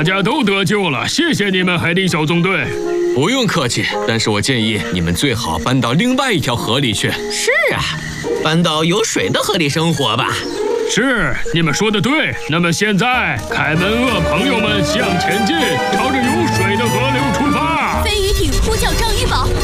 大家都得救了，谢谢你们，海底小纵队。 不用客气，但是我建议你们最好搬到另外一条河里去。 是啊，搬到有水的河里生活吧。 是，你们说的对。那么现在，凯门鳄朋友们向前进，朝着有水的河流出发。 飞鱼艇呼叫张鱼堡。